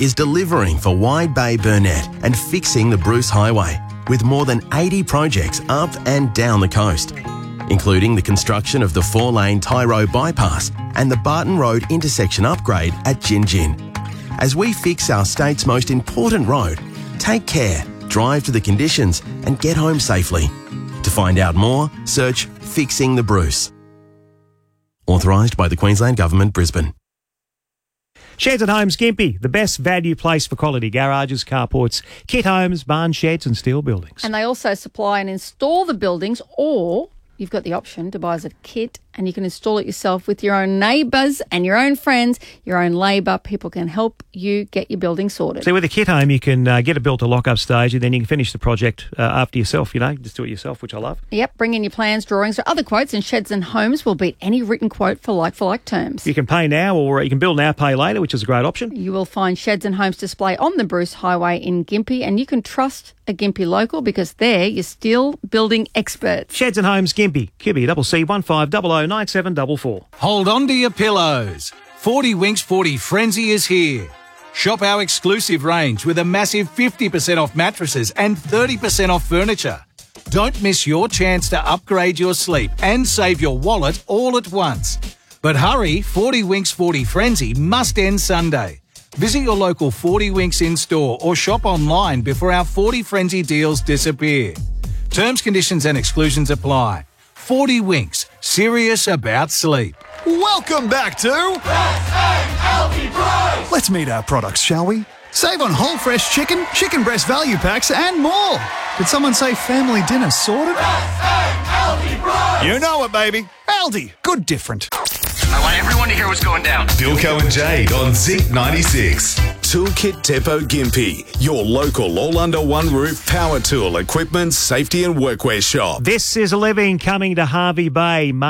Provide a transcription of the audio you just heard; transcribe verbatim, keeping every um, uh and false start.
is delivering for Wide Bay Burnett and fixing the Bruce Highway with more than eighty projects up and down the coast, including the construction of the four-lane Tyro bypass and the Barton Road intersection upgrade at Gin Gin. As we fix our state's most important road, take care, drive to the conditions and get home safely. To find out more, search Fixing the Bruce. Authorised by the Queensland Government, Brisbane. Sheds and Homes Gympie, the best value place for quality garages, carports, kit homes, barn sheds and steel buildings. And they also supply and install the buildings, or you've got the option to buy as a kit and you can install it yourself with your own neighbours and your own friends, your own labour. People can help you get your building sorted. So with a kit home, you can uh, get it built to lock-up stage and then you can finish the project uh, after yourself, you know, just do it yourself, which I love. Yep, bring in your plans, drawings or other quotes and Sheds and Homes will beat any written quote for like-for-like terms. You can pay now or you can build now, pay later, which is a great option. You will find Sheds and Homes display on the Bruce Highway in Gympie and you can trust a Gympie local because they're your steel building experts. Sheds and Homes Gympie, Q B C C one five zero zero nine seven four four. Hold on to your pillows. forty Winks forty Frenzy is here. Shop our exclusive range with a massive fifty percent off mattresses and thirty percent off furniture. Don't miss your chance to upgrade your sleep and save your wallet all at once. But hurry, forty Winks forty Frenzy must end Sunday. Visit your local forty Winks in-store or shop online before our forty Frenzy deals disappear. Terms, conditions and exclusions apply. forty Winks, serious about sleep. Welcome back to Best Egg Healthy Price. Let's meet our products, shall we? Save on whole fresh chicken, chicken breast value packs and more. Did someone say family dinner sorted? Best Egg Healthy Price. You know it, baby. Aldi, good different. I want everyone to hear what's going down. Bilko and Jade on Zinc ninety-six. Toolkit Depot Gympie, your local all-under-one-roof power tool, equipment, safety and workwear shop. This is a living coming to Harvey Bay.